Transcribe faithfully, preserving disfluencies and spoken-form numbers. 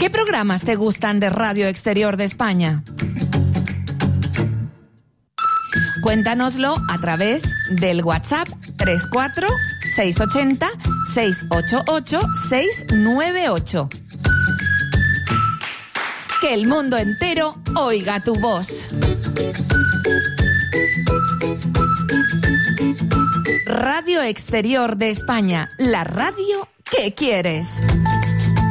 ¿Qué programas te gustan de Radio Exterior de España? Cuéntanoslo a través del WhatsApp tres cuatro seis ocho cero seis ocho ocho seis nueve ocho. Que el mundo entero oiga tu voz. Radio Exterior de España, la radio que quieres.